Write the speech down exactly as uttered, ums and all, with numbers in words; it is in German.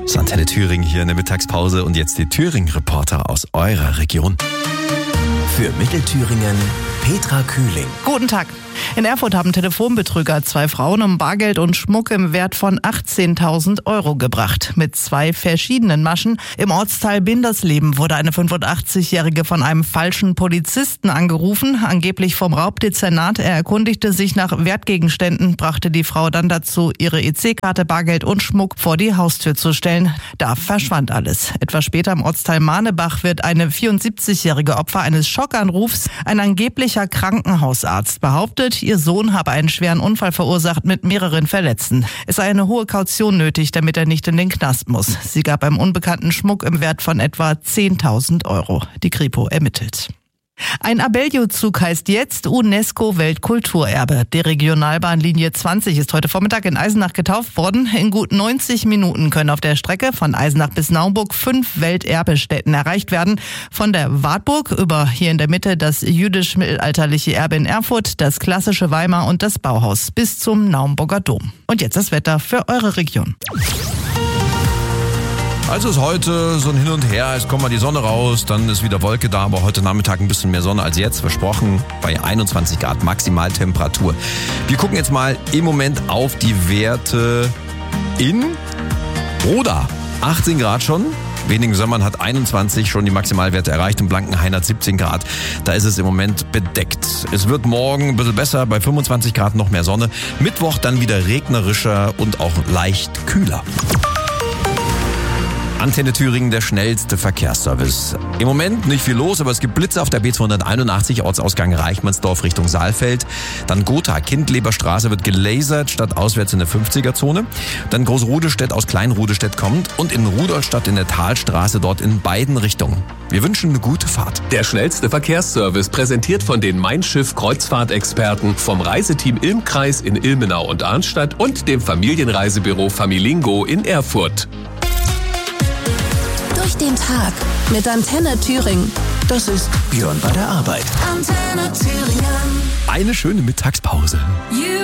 Das ist Antenne Thüringen hier in der Mittagspause und jetzt die Thüringen-Reporter aus eurer Region. Für Mittelthüringen Petra Kühling. Guten Tag. In Erfurt haben Telefonbetrüger zwei Frauen um Bargeld und Schmuck im Wert von achtzehntausend Euro gebracht. Mit zwei verschiedenen Maschen. Im Ortsteil Bindersleben wurde eine fünfundachtzigjährige von einem falschen Polizisten angerufen, angeblich vom Raubdezernat. Er erkundigte sich nach Wertgegenständen, brachte die Frau dann dazu, ihre E C-Karte, Bargeld und Schmuck vor die Haustür zu stellen. Da verschwand alles. Etwas später im Ortsteil Mahnebach wird eine vierundsiebzigjährige Opfer eines Schockanrufs. Ein angeblicher Krankenhausarzt behauptet, ihr Sohn habe einen schweren Unfall verursacht mit mehreren Verletzten. Es sei eine hohe Kaution nötig, damit er nicht in den Knast muss. Sie gab einem Unbekannten Schmuck im Wert von etwa zehntausend Euro. Die Kripo ermittelt. Ein Abellio-Zug heißt jetzt UNESCO-Weltkulturerbe. Die Regionalbahnlinie zwanzig ist heute Vormittag in Eisenach getauft worden. In gut neunzig Minuten können auf der Strecke von Eisenach bis Naumburg fünf Welterbestätten erreicht werden. Von der Wartburg über hier in der Mitte das jüdisch-mittelalterliche Erbe in Erfurt, das klassische Weimar und das Bauhaus bis zum Naumburger Dom. Und jetzt das Wetter für eure Region. Also ist heute so ein Hin und Her, es kommt mal die Sonne raus, dann ist wieder Wolke da, aber heute Nachmittag ein bisschen mehr Sonne als jetzt, versprochen, bei einundzwanzig Grad Maximaltemperatur. Wir gucken jetzt mal im Moment auf die Werte in Roda. achtzehn Grad schon. Wenigen Sommern hat einundzwanzig schon die Maximalwerte erreicht, im Blankenhain hat siebzehn Grad. Da ist es im Moment bedeckt. Es wird morgen ein bisschen besser, bei fünfundzwanzig Grad noch mehr Sonne. Mittwoch dann wieder regnerischer und auch leicht kühler. Antenne Thüringen, der schnellste Verkehrsservice. Im Moment nicht viel los, aber es gibt Blitze auf der B zweihunderteinundachtzig, Ortsausgang Reichmannsdorf Richtung Saalfeld. Dann Gotha, Kindleberstraße wird gelasert, statt auswärts in der fünfziger-Zone. Dann Großrudestedt aus Kleinrudestedt kommt und in Rudolstadt in der Talstraße dort in beiden Richtungen. Wir wünschen eine gute Fahrt. Der schnellste Verkehrsservice präsentiert von den Mein Schiff Kreuzfahrtexperten vom Reiseteam Ilmkreis in Ilmenau und Arnstadt und dem Familienreisebüro Familingo in Erfurt. Durch den Tag mit Antenne Thüringen. Das ist Björn bei der Arbeit. Antenne Thüringen. Eine schöne Mittagspause. You